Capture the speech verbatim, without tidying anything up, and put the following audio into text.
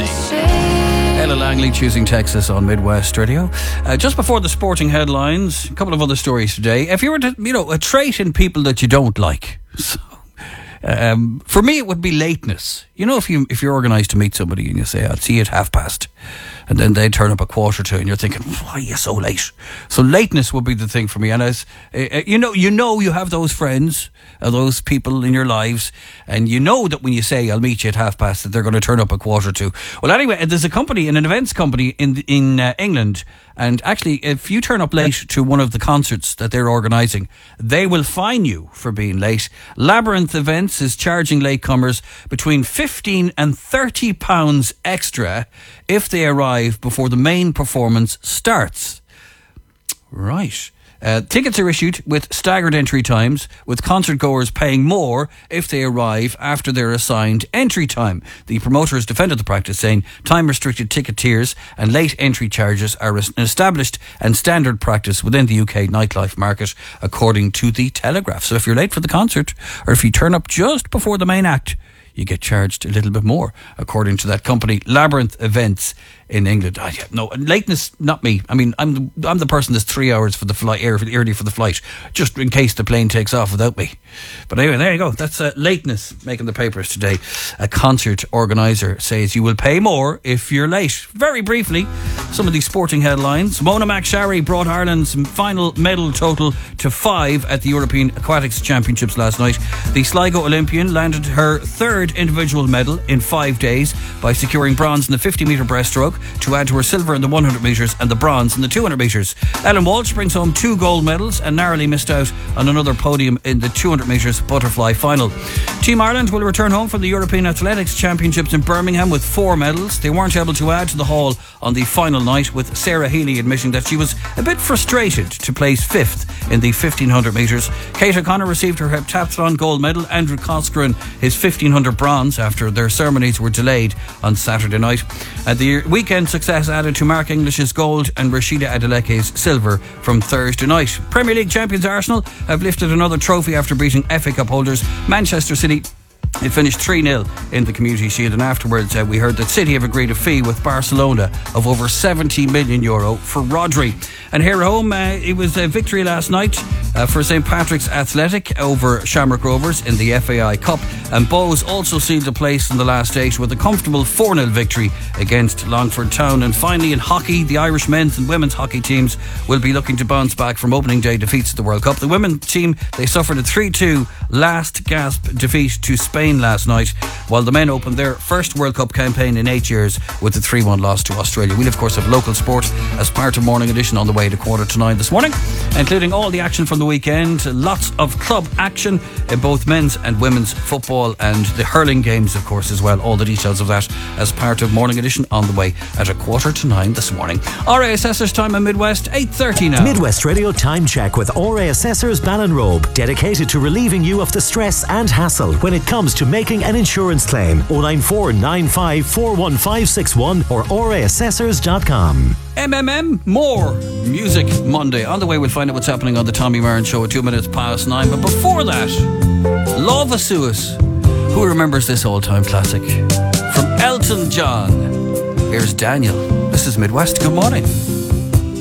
Ella Langley choosing Texas on Midwest Radio. Uh, just before the sporting headlines, a couple of other stories today. If you were to, you know, a trait in people that you don't like. So, um, for me, it would be lateness. You know, if, you, if you're organised to meet somebody and you say, I'll see you at half past, and then they turn up a quarter to, and you're thinking, why are you so late? So lateness would be the thing for me. And as uh, you know, you know, you have those friends, uh, those people in your lives, and you know that when you say I'll meet you at half past, that they're going to turn up a quarter to. Well, anyway, there's a company, an events company in in uh, England, and actually, if you turn up late to one of the concerts that they're organising, they will fine you for being late. Labyrinth Events is charging latecomers between fifteen and thirty pounds extra if they arrive before the main performance starts. Right. Uh, tickets are issued with staggered entry times, with concert goers paying more if they arrive after their assigned entry time. The promoters defended the practice, saying time-restricted ticket tiers and late entry charges are an established and standard practice within the U K nightlife market, according to the Telegraph. So if you're late for the concert, or if you turn up just before the main act, you get charged a little bit more, according to that company, Labyrinth Events in England. Oh, yeah, no, lateness, not me. I mean, I'm the, I'm the person that's three hours for the flight, early for the flight, just in case the plane takes off without me. But anyway, there you go. That's uh, lateness making the papers today. A concert organiser says you will pay more if you're late. Very briefly, some of these sporting headlines. Mona McSharry brought Ireland's final medal total to five at the European Aquatics Championships last night. The Sligo Olympian landed her third individual medal in five days by securing bronze in the fifty metre breaststroke to add to her silver in the one hundred metres and the bronze in the two hundred metres. Ellen Walsh brings home two gold medals and narrowly missed out on another podium in the two hundred metres butterfly final. Team Ireland will return home from the European Athletics Championships in Birmingham with four medals. They weren't able to add to the haul on the final night, with Sarah Healy admitting that she was a bit frustrated to place fifth in the fifteen hundred metres. Kate O'Connor received her heptathlon gold medal, Andrew Coscoran his fifteen hundred bronze after their ceremonies were delayed on Saturday night. At the weekend success added to Mark English's gold and Rashida Adeleke's silver from Thursday night. Premier League champions Arsenal have lifted another trophy after beating F A Cup holders Manchester City. It finished three nil in the Community Shield, and afterwards uh, we heard that City have agreed a fee with Barcelona of over seventy million euro for Rodri. And here at home, uh, it was a victory last night uh, for St Patrick's Athletic over Shamrock Rovers in the F A I Cup, and Bows also sealed a place in the last eight with a comfortable four nil victory against Longford Town. And finally, in hockey, the Irish men's and women's hockey teams will be looking to bounce back from opening day defeats at the World Cup. The women's team, they suffered a three two last gasp defeat to Spain last night, while the men opened their first World Cup campaign in eight years with a three one loss to Australia. We'll of course have local sport as part of Morning Edition on the way to quarter to nine this morning, including all the action from the weekend. Lots of club action in both men's and women's football, and the hurling games of course as well. All the details of that as part of Morning Edition on the way at a quarter to nine this morning. R A Assessors time in Midwest, eight thirty now. Midwest Radio Time Check with R A Assessors Ballinrobe, dedicated to relieving you of the stress and hassle when it comes to making an insurance claim. oh nine four nine five four one five six one or r a assessors dot com. M M M, more Music Monday. On the way, we'll find out what's happening on the Tommy Marin Show at two minutes past nine. But before that, Love Suez. Who remembers this all-time classic? From Elton John. Here's Daniel. This is Midwest. Good morning.